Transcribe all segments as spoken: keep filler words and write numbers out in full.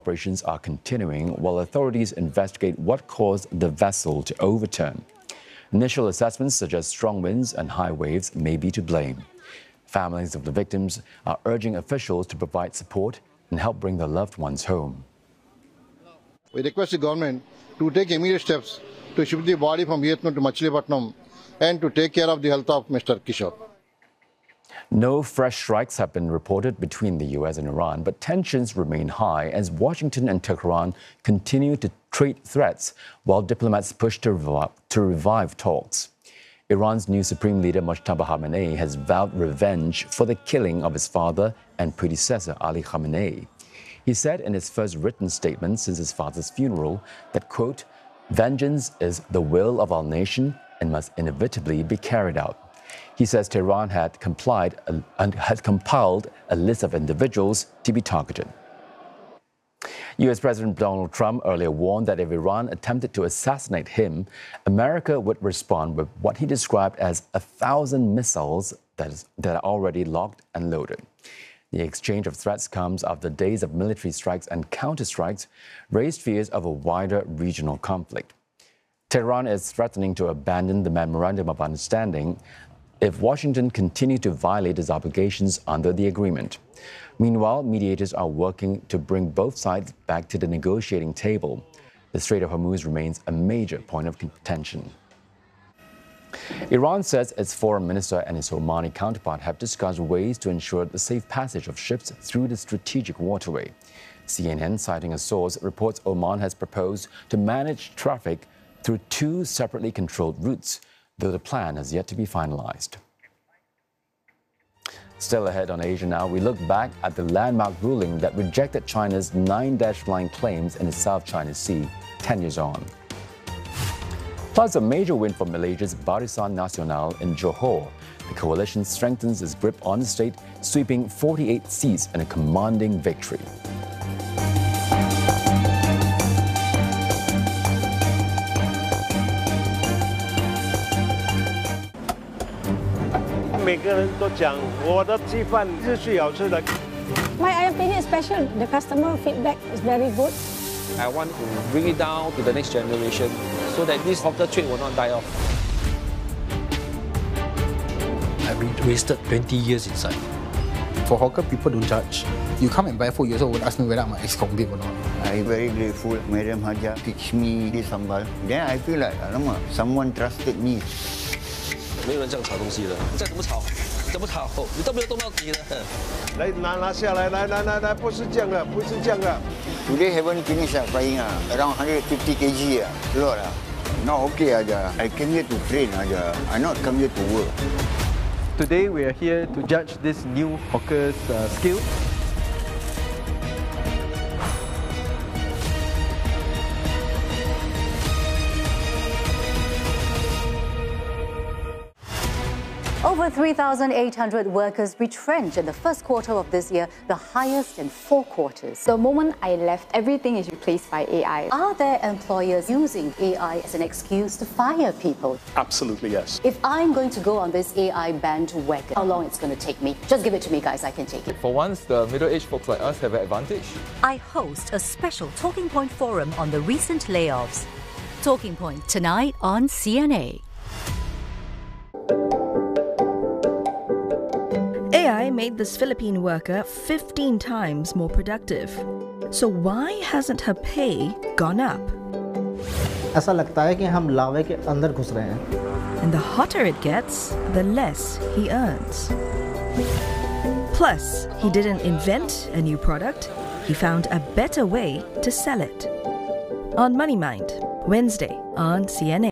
Operations are continuing while authorities investigate what caused the vessel to overturn. Initial assessments suggest strong winds and high waves may be to blame. Families of the victims are urging officials to provide support and help bring their loved ones home. We request the government to take immediate steps to shift the body from Vietnam to Machilipatnam and to take care of the health of Mister Kishore. No fresh strikes have been reported between the U S and Iran, but tensions remain high as Washington and Tehran continue to trade threats while diplomats push to revive, to revive talks. Iran's new supreme leader Mojtaba Khamenei has vowed revenge for the killing of his father and predecessor Ali Khamenei. He said in his first written statement since his father's funeral that, quote, "Vengeance is the will of our nation and must inevitably be carried out." He says Tehran had complied and had compiled a list of individuals to be targeted. U S President Donald Trump earlier warned that if Iran attempted to assassinate him, America would respond with what he described as a thousand missiles that, is, that are already locked and loaded. The exchange of threats comes after days of military strikes and counterstrikes raised fears of a wider regional conflict. Tehran is threatening to abandon the Memorandum of Understanding if Washington continues to violate its obligations under the agreement. Meanwhile, mediators are working to bring both sides back to the negotiating table. The Strait of Hormuz remains a major point of contention. Iran says its foreign minister and its Omani counterpart have discussed ways to ensure the safe passage of ships through the strategic waterway. C N N, citing a source, reports Oman has proposed to manage traffic through two separately controlled routes, though the plan has yet to be finalized. Still ahead on Asia Now, we look back at the landmark ruling that rejected China's nine dash line claims in the South China Sea ten years on. Plus, a major win for Malaysia's Barisan Nasional in Johor. The coalition strengthens its grip on the state, sweeping forty-eight seats in a commanding victory. My ayam penyet is special. The customer feedback is very good. I want to bring it down to the next generation so that this hawker trade will not die off. I've wasted twenty years inside. For hawker, people don't judge. You come and buy food, you also would ask me whether I'm an ex-convict or not. I'm very grateful. Madam Haja teach me this sambal. Then I feel like, alamak, someone trusted me. 没有人这样炒东西的，再怎么炒，怎么炒，你都没有动到底的。 来拿拿下来，来来来来，不是这样的，不是这样的。 Today haven't finished uh, frying uh, around one hundred fifty kilograms uh, lot uh. Not okay aja. I came here to train aja. I not come here to work. Today we are here to judge this new hawker's uh, skill. Over three thousand eight hundred workers retrenched in the first quarter of this year, the highest in four quarters. The moment I left, everything is replaced by A I. Are there employers using A I as an excuse to fire people? Absolutely, yes. If I'm going to go on this A I bandwagon, how long it's going to take me? Just give it to me, guys. I can take it. For once, the middle-aged folks like us have an advantage. I host a special Talking Point forum on the recent layoffs. Talking Point tonight on C N A. A I made this Philippine worker fifteen times more productive. So why hasn't her pay gone up? ऐसा लगता है कि हम लावे के अंदर घुस रहे हैं. And the hotter it gets, the less he earns. Plus, he didn't invent a new product, he found a better way to sell it. On Money Mind, Wednesday on C N A.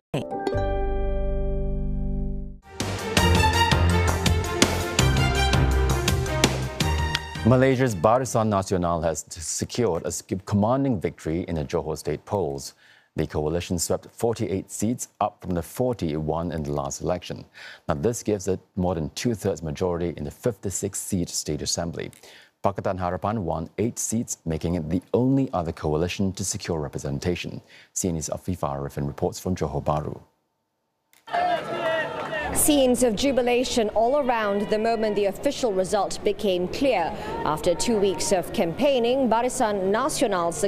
Malaysia's Barisan Nasional has secured a commanding victory in the Johor state polls. The coalition swept forty-eight seats, up from the forty it won in the last election. Now, this gives it more than two-thirds majority in the fifty-six seat state assembly. Pakatan Harapan won eight seats, making it the only other coalition to secure representation. C N A's Afifa Arifin reports from Johor Bahru. Scenes of jubilation all around the moment the official result became clear. After two weeks of campaigning, Barisan Nasional